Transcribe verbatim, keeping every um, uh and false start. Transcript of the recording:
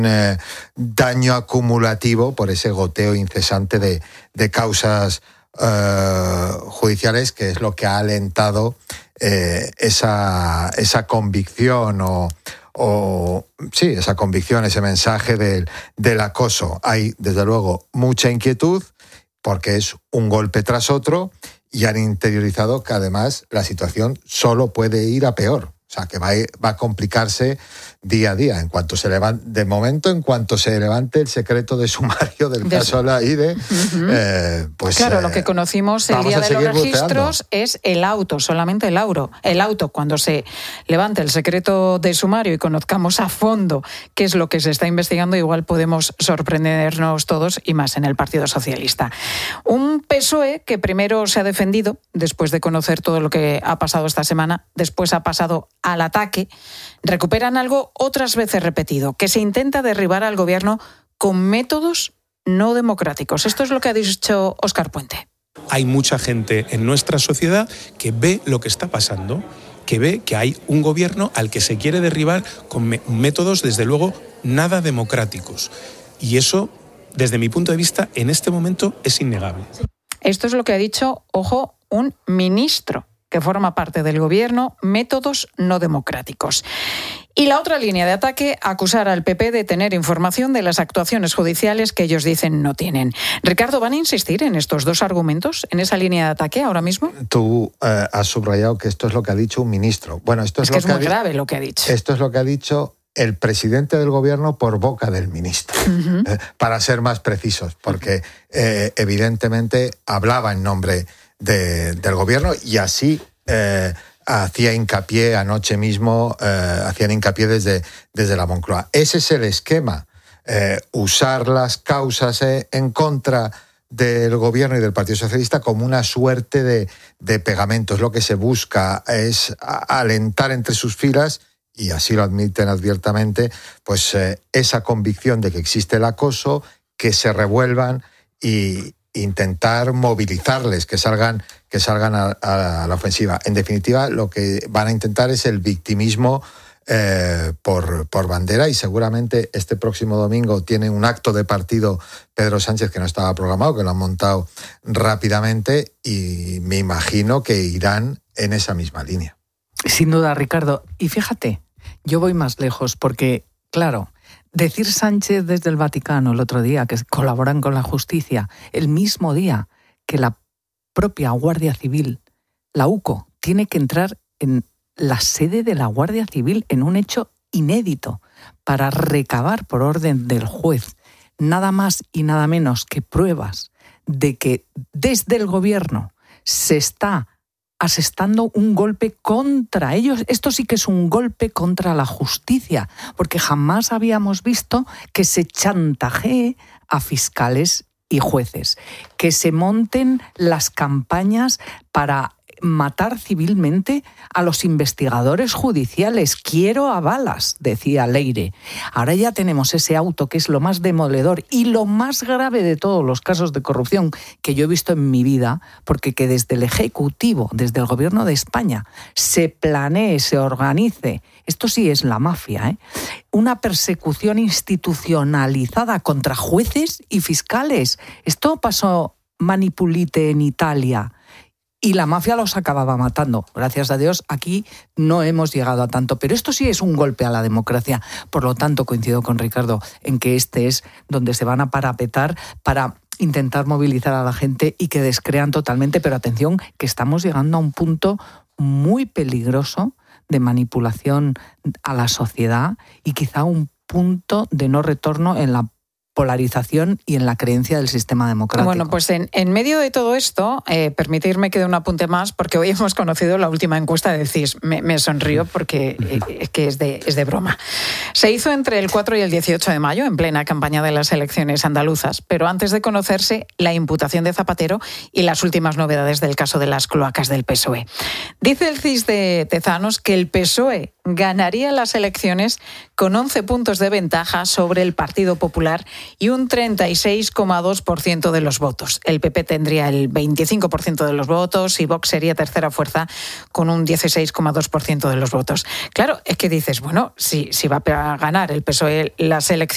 eh, daño acumulativo por ese goteo incesante de, de causas eh, judiciales, que es lo que ha alentado eh, esa, esa convicción o, o sí, esa convicción, ese mensaje del, del acoso. Hay, desde luego, mucha inquietud porque es un golpe tras otro y han interiorizado que además la situación solo puede ir a peor. O sea, que va a, ir, va a complicarse día a día. En cuanto se levante, de momento, en cuanto se levante el secreto de sumario del de caso de la I D E, uh-huh. eh, pues... Claro, eh, lo que conocimos el día de los registros buceando. Es el auto, solamente el auto. El auto, cuando se levante el secreto de sumario y conozcamos a fondo qué es lo que se está investigando, igual podemos sorprendernos todos y más en el Partido Socialista. Un P S O E que primero se ha defendido, después de conocer todo lo que ha pasado esta semana, después ha pasado al ataque, recuperan algo otras veces repetido, que se intenta derribar al gobierno con métodos no democráticos. Esto es lo que ha dicho Óscar Puente. Hay mucha gente en nuestra sociedad que ve lo que está pasando, que ve que hay un gobierno al que se quiere derribar con me- métodos, desde luego, nada democráticos. Y eso, desde mi punto de vista, en este momento es innegable. Esto es lo que ha dicho, ojo, un ministro que forma parte del gobierno, métodos no democráticos. Y la otra línea de ataque, acusar al P P de tener información de las actuaciones judiciales que ellos dicen no tienen. Ricardo, ¿van a insistir en estos dos argumentos, en esa línea de ataque ahora mismo? Tú eh, has subrayado que esto es lo que ha dicho un ministro. Bueno, esto es, es que lo es muy que grave di- lo que ha dicho. Esto es lo que ha dicho el presidente del gobierno por boca del ministro, uh-huh. eh, para ser más precisos, porque eh, evidentemente hablaba en nombre de, del gobierno y así eh, hacía hincapié anoche mismo, eh, hacían hincapié desde, desde la Moncloa. Ese es el esquema, eh, usar las causas eh, en contra del gobierno y del Partido Socialista como una suerte de, de pegamento. Es lo que se busca, es alentar entre sus filas, y así lo admiten abiertamente, pues eh, esa convicción de que existe el acoso, que se revuelvan y intentar movilizarles, que salgan, que salgan a, a la ofensiva. En definitiva, lo que van a intentar es el victimismo eh, por, por bandera, y seguramente este próximo domingo tiene un acto de partido Pedro Sánchez que no estaba programado, que lo han montado rápidamente, y me imagino que irán en esa misma línea. Sin duda, Ricardo. Y fíjate, yo voy más lejos porque, claro, decir Sánchez desde el Vaticano el otro día que colaboran con la justicia, el mismo día que la propia Guardia Civil, la U C O, tiene que entrar en la sede de la Guardia Civil en un hecho inédito para recabar por orden del juez nada más y nada menos que pruebas de que desde el gobierno se está asestando un golpe contra ellos. Esto sí que es un golpe contra la justicia, porque jamás habíamos visto que se chantajee a fiscales y jueces, que se monten las campañas para matar civilmente a los investigadores judiciales. Quiero a balas, decía Leire. Ahora ya tenemos ese auto que es lo más demoledor y lo más grave de todos los casos de corrupción que yo he visto en mi vida, porque que desde el Ejecutivo, desde el Gobierno de España, se planee, se organice, esto sí es la mafia, ¿eh? Una persecución institucionalizada contra jueces y fiscales. Esto pasó Manipulite en Italia, y la mafia los acababa matando. Gracias a Dios, aquí no hemos llegado a tanto. Pero esto sí es un golpe a la democracia. Por lo tanto, coincido con Ricardo en que este es donde se van a parapetar para intentar movilizar a la gente y que descrean totalmente. Pero atención, que estamos llegando a un punto muy peligroso de manipulación a la sociedad y quizá un punto de no retorno en la polarización y en la creencia del sistema democrático. Bueno, pues en, en medio de todo esto, eh, permitirme que dé un apunte más, porque hoy hemos conocido la última encuesta de C I S. Me, me sonrío porque eh, que es de, es de broma. Se hizo entre el cuatro y el dieciocho de mayo, en plena campaña de las elecciones andaluzas, pero antes de conocerse la imputación de Zapatero y las últimas novedades del caso de las cloacas del P S O E. Dice el C I S de Tezanos que el P S O E ganaría las elecciones con once puntos de ventaja sobre el Partido Popular y un treinta y seis coma dos por ciento de los votos. El P P tendría el veinticinco por ciento de los votos y Vox sería tercera fuerza con un dieciséis coma dos por ciento de los votos. Claro, es que dices, bueno, si, si va a ganar el P S O E las elecciones,